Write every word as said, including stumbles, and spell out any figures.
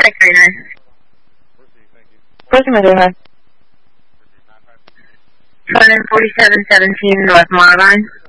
six three nine. Proceed, Madeira. Front end forty-seven seventeen North Marvine.